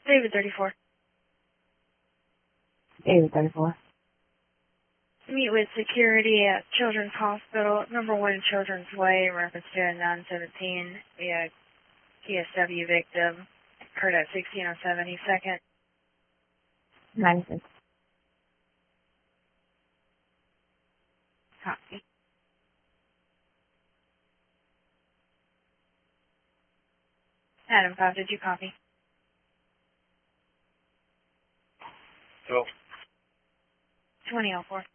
David 34. David 34. Meet with security at Children's Hospital, number 1 Children's Way, reference to a 917 via PSW victim. Occurred at 1607 East 2nd. 96. Copy. Adam 5, did you copy? 12. 2004.